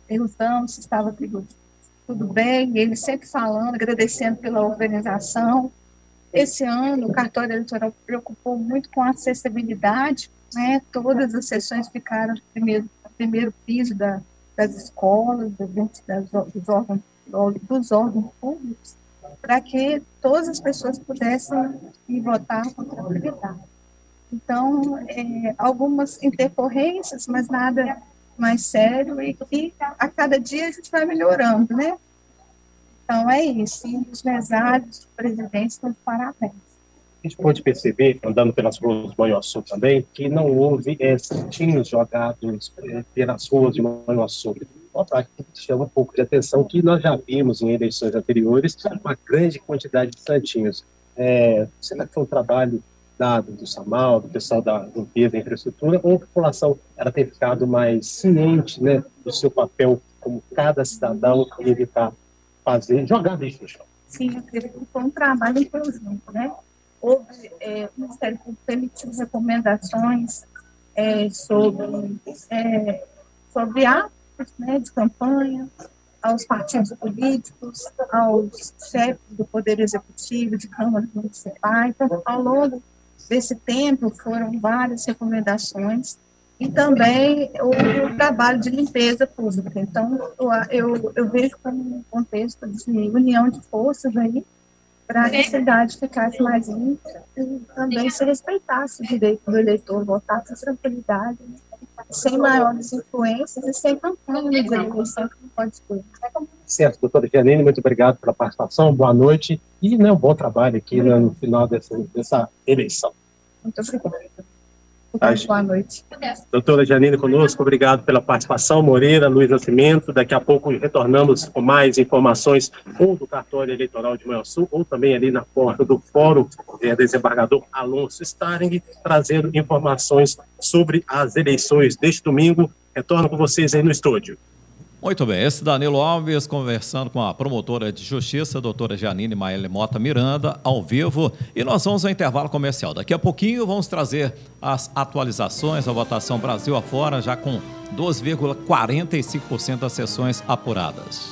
perguntamos se estava tudo bem, ele sempre falando, agradecendo pela organização. Esse ano, o cartório eleitoral preocupou muito com a acessibilidade, né? Todas as sessões ficaram no primeiro piso das escolas, dos órgãos públicos, para que todas as pessoas pudessem ir votar com tranquilidade. Então, algumas intercorrências, mas nada mais sério, e que a cada dia a gente vai melhorando, né? Então, é isso. E os mesários, os presidentes, estão de parabéns. A gente pode perceber, andando pelas ruas de Manhuaçu também, que não houve santinhos jogados pelas ruas de Manhuaçu. Nota que chama um pouco de atenção, que nós já vimos em eleições anteriores uma grande quantidade de santinhos. Será que foi um trabalho dado do SAMAL, do pessoal da limpeza e infraestrutura, ou a população ela tem ficado mais ciente, né, do seu papel como cada cidadão e evitar jogar lixo no chão? Sim, eu acredito que foi um trabalho em conjunto, né? O Ministério Público emitiu recomendações sobre atos, né, de campanha, aos partidos políticos, aos chefes do Poder Executivo, de câmaras municipais. Então, ao longo desse tempo, foram várias recomendações, e também o trabalho de limpeza pública. Então, eu vejo como um contexto de união de forças aí, para que a cidade ficasse mais limpa e também se respeitasse o direito do eleitor votar com tranquilidade, né? Sem maiores influências e sem campanha de eleição que não pode ter. Certo, doutora Janine, muito obrigado pela participação, boa noite e um bom trabalho aqui no final dessa eleição. Muito obrigada. Boa noite. Doutora Janine conosco, obrigado pela participação. Moreira, Luiz Nascimento, daqui a pouco retornamos com mais informações ou do cartório eleitoral de Manhuaçu ou também ali na porta do Fórum Desembargador Alonso Staring, trazendo informações sobre as eleições deste domingo. Retorno com vocês aí no estúdio. Muito bem, esse Danilo Alves conversando com a promotora de justiça, doutora Janine Maele Mota Miranda, ao vivo, e nós vamos ao intervalo comercial. Daqui a pouquinho vamos trazer as atualizações da votação Brasil afora, já com 12,45% das sessões apuradas.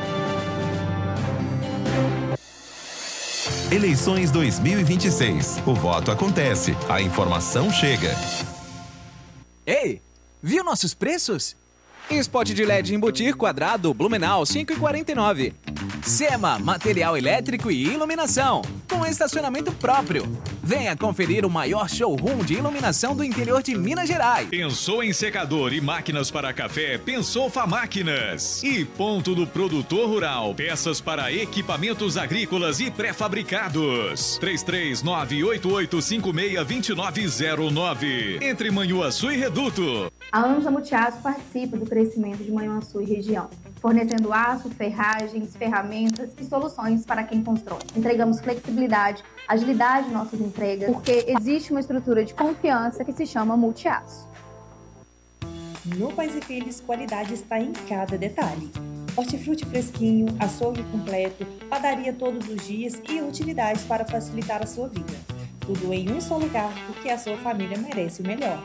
Eleições 2026. O voto acontece, a informação chega. Ei, viu nossos preços? Spot de LED embutir quadrado Blumenau 5,49. SEMA, material elétrico e iluminação, com estacionamento próprio. Venha conferir o maior showroom de iluminação do interior de Minas Gerais. Pensou em secador e máquinas para café? Pensou Famáquinas. E Ponto do Produtor Rural, peças para equipamentos agrícolas e pré-fabricados. 33988562909. Entre Manhuaçu e Reduto. A ANJA Multiaço participa do crescimento de Manhuaçu e região, fornecendo aço, ferragens, ferramentas e soluções para quem constrói. Entregamos flexibilidade, agilidade em nossas entregas, porque existe uma estrutura de confiança que se chama Multiaço. No Pais e Filhos, qualidade está em cada detalhe. Hortifruti fresquinho, açougue completo, padaria todos os dias e utilidades para facilitar a sua vida. Tudo em um só lugar, porque a sua família merece o melhor.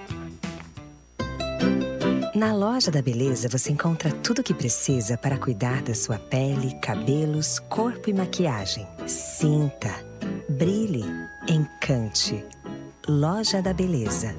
Na Loja da Beleza você encontra tudo o que precisa para cuidar da sua pele, cabelos, corpo e maquiagem. Sinta, brilhe, encante. Loja da Beleza.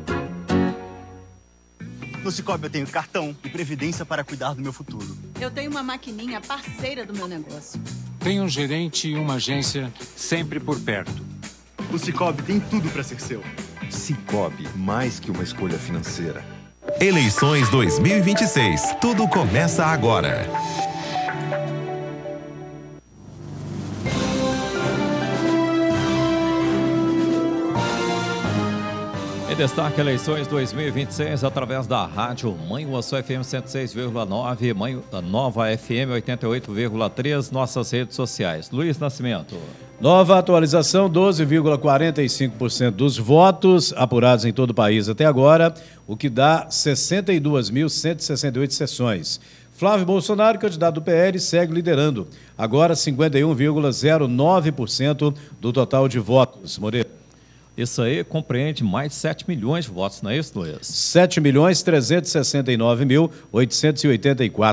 No Cicobi eu tenho cartão e previdência para cuidar do meu futuro. Eu tenho uma maquininha parceira do meu negócio. Tenho um gerente e uma agência sempre por perto. O Cicobi tem tudo para ser seu. Cicobi, mais que uma escolha financeira. Eleições 2026. Tudo começa agora. Em destaque, eleições 2026 através da rádio Manhuaçu FM 106,9, Nova FM 88,3, nossas redes sociais. Luiz Nascimento. Nova atualização, 12,45% dos votos apurados em todo o país até agora, o que dá 62.168 sessões. Flávio Bolsonaro, candidato do PL, segue liderando, agora 51,09% do total de votos. Moreira. Isso aí compreende mais de 7 milhões de votos, não é isso, Luiz? 7.369.884